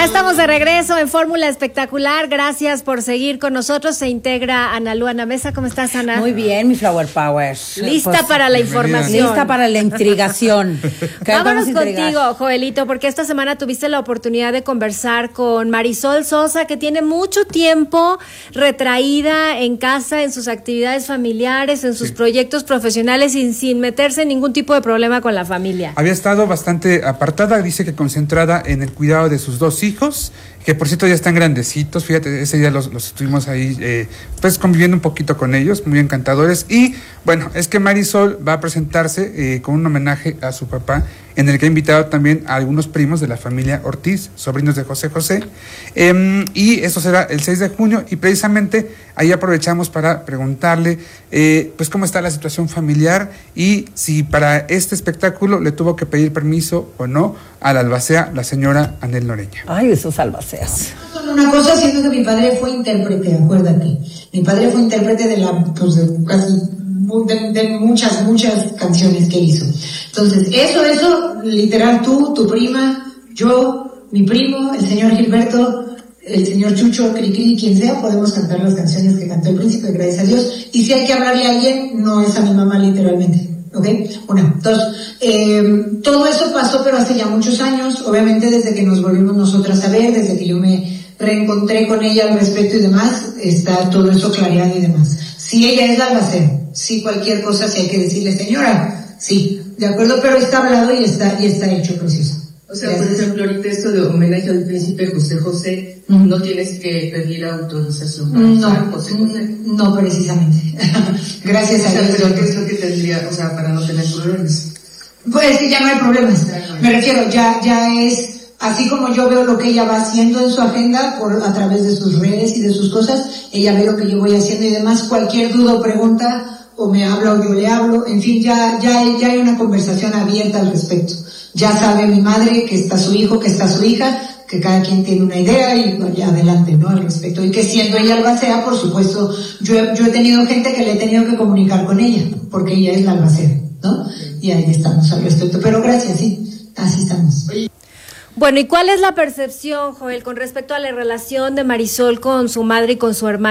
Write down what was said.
Ya estamos de regreso en Fórmula Espectacular. Gracias por seguir con nosotros. Se integra Ana Luana Mesa. ¿Cómo estás, Ana? Muy bien, mi Flower Power. Lista para la información. Lista para la intrigación. Vámonos contigo, Joelito, porque esta semana tuviste la oportunidad de conversar con Marisol Sosa, que tiene mucho tiempo retraída en casa, en sus actividades familiares, en sus proyectos profesionales y sin meterse en ningún tipo de problema con la familia. Había estado bastante apartada, dice que concentrada en el cuidado de sus 2 hijos, que por cierto ya están grandecitos. Fíjate, ese día los estuvimos ahí pues conviviendo un poquito con ellos, muy encantadores. Y bueno, es que Marisol va a presentarse con un homenaje a su papá, en el que ha invitado también a algunos primos de la familia Ortiz, sobrinos de José José, y eso será el 6 de junio, y precisamente ahí aprovechamos para preguntarle pues cómo está la situación familiar y si para este espectáculo le tuvo que pedir permiso o no a la albacea, la señora Anel Noreña. Ay, esos albaceas. Una cosa, siendo que mi padre fue intérprete, acuérdate. Mi padre fue intérprete de muchas canciones que hizo. Entonces, eso, literal, tú, tu prima, yo, mi primo, el señor Gilberto, el señor Chucho, Cricri, quien sea, podemos cantar las canciones que cantó el príncipe, gracias a Dios. Y si hay que hablarle a alguien, no es a mi mamá literalmente. ¿Ok? Una. 2. Todo eso pasó, pero hace ya muchos años, obviamente desde que nos volvimos nosotras a ver, desde que yo me reencontré con ella al respecto y demás, está todo eso clareado y demás. Si ella es la albacea, si cualquier cosa, si hay que decirle, señora, sí, de acuerdo, pero está hablado y está hecho, precioso. O sea, por ejemplo, ahorita esto de homenaje al príncipe José José, no tienes que pedir autorización para usar José José. No, precisamente. Gracias a Dios. Pero ¿qué es lo que tendría, o sea, para no tener problemas? Pues sí, ya no hay problemas. Me refiero, ya es, así como yo veo lo que ella va haciendo en su agenda, a través de sus redes y de sus cosas, ella ve lo que yo voy haciendo y demás, cualquier duda o pregunta, o me habla o yo le hablo, en fin, ya hay una conversación abierta al respecto. Ya sabe mi madre que está su hijo, que está su hija, que cada quien tiene una idea y bueno, ya adelante, ¿no? Al respecto. Y que siendo ella albacea, por supuesto, yo he tenido gente que le he tenido que comunicar con ella, porque ella es la albacea, ¿no? Y ahí estamos al respecto. Pero gracias, sí, así estamos. Bueno, ¿y cuál es la percepción, Joel, con respecto a la relación de Marisol con su madre y con su hermana?